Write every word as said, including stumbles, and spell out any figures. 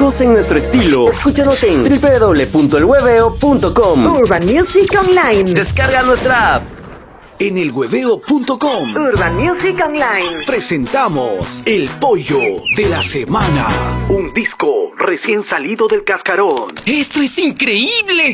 Únicos en nuestro estilo. Escúchanos en doble u doble u doble u punto el hueveo punto com. Urban Music Online. Descarga nuestra app. En el hueveo punto com Urban Music Online presentamos El Pollo de la Semana, un disco recién salido del cascarón. ¡Esto es increíble!